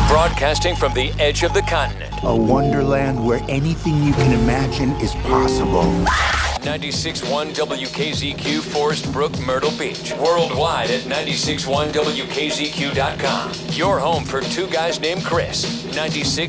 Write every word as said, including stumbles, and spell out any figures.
Broadcasting from the edge of the continent. A wonderland where anything you can imagine is possible. ninety-six point one W K Z Q, Forest Brook, Myrtle Beach. Worldwide at ninety-six point one W K Z Q dot com. Your home for two guys named Chris. ninety-six